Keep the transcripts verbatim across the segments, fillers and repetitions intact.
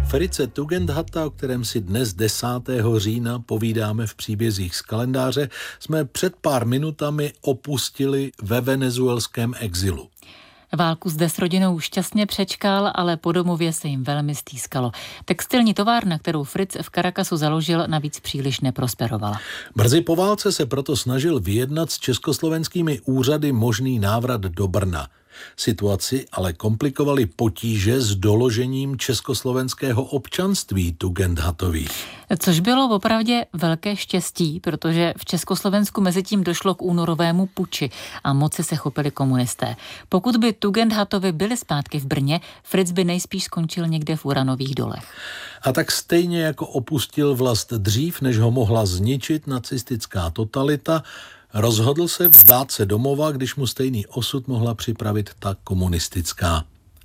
Fritze Tugendhata, o kterém si dnes desátého října povídáme v příbězích z kalendáře, jsme před pár minutami opustili ve venezuelském exilu. Válku zde s rodinou šťastně přečkal, ale po domově se jim velmi stýskalo. Textilní továrna, kterou Fritz v Caracasu založil, navíc příliš neprosperovala. Brzy po válce se proto snažil vyjednat s československými úřady možný návrat do Brna. Situaci ale komplikovaly potíže s doložením československého občanství Tugendhatových. Což bylo opravdě velké štěstí, protože v Československu mezitím došlo k únorovému puči a moci se chopili komunisté. Pokud by Tugendhatovi byli zpátky v Brně, Fritz by nejspíš skončil někde v uranových dolech. A tak stejně jako opustil vlast dřív, než ho mohla zničit nacistická totalita, rozhodl se vzdát se domova, když mu stejný osud mohla připravit ta komunistická.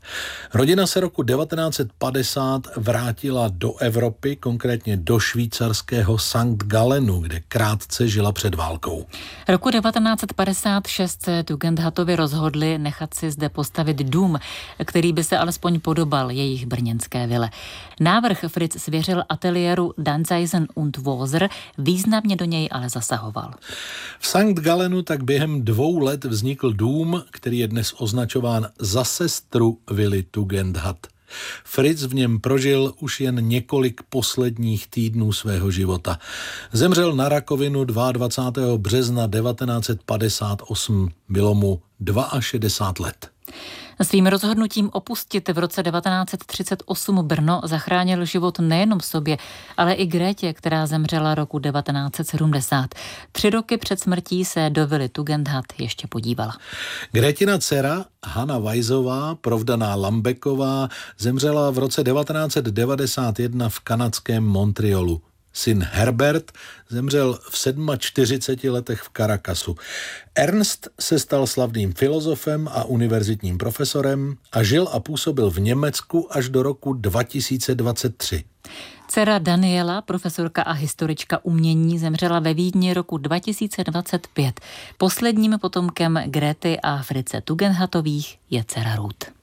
Rodina se roku devatenáct set padesát vrátila do Evropy, konkrétně do švýcarského Sankt Gallenu, kde krátce žila před válkou. Roku devatenáct set padesát šest se Tugendhatovi rozhodli nechat si zde postavit dům, který by se alespoň podobal jejich brněnské vile. Návrh Fritz svěřil ateliéru Danzeisen und Woser, významně do něj ale zasahoval. V Sankt Gallenu tak během dvou let vznikl dům, který je dnes označován za sestru vily Tugendhat. Fritz v něm prožil už jen několik posledních týdnů svého života. Zemřel na rakovinu dvacátého druhého března devatenáct set padesát osm. Bylo mu šedesát dva let. Svým rozhodnutím opustit v roce devatenáct set třicet osm Brno zachránil život nejenom sobě, ale i Grétě, která zemřela roku devatenáct set sedmdesát. Tři roky před smrtí se do vily Tugendhat ještě podívala. Grétina dcera Hanna Weissová, provdaná Lambeková, zemřela v roce devatenáct set devadesát jedna v kanadském Montrealu. Syn Herbert zemřel v čtyřiceti sedmi letech v Caracasu. Ernst se stal slavným filozofem a univerzitním profesorem a žil a působil v Německu až do roku dva tisíce dvacet tři. Dcera Daniela, profesorka a historička umění, zemřela ve Vídni roku dva tisíce dvacet pět. Posledním potomkem Gréty a Fritze Tugendhatových je dcera Ruth.